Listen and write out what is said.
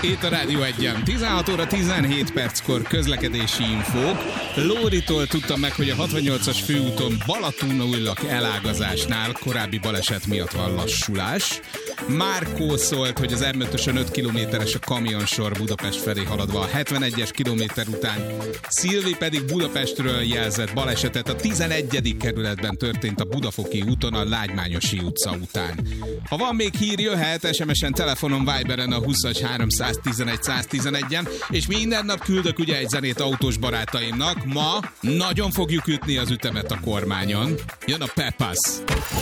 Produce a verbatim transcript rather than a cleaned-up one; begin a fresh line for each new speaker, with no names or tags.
Itt a Rádió egyen. tizenhat óra tizenhét perckor közlekedési infók. Lóritól tudtam meg, hogy a hatvannyolcas főúton Balatonújlak elágazásnál korábbi baleset miatt van lassulás. Márkó szólt, hogy az em ötösön öt kilométeres a kamionsor Budapest felé haladva a hetvenegyes kilométer után. Szilvi pedig Budapestről jelzett balesetet a tizenegyedik kerületben történt a Budafoki úton a Lágymányosi utca után. Ha van még hír, jöhet es em es-en, telefonon, Viberen a húsz háromszáztizenegy száztizenegyen, és minden nap küldök ugye egy zenét autós barátaimnak. Ma nagyon fogjuk ütni az ütemet a kormányon. Jön a Pepas.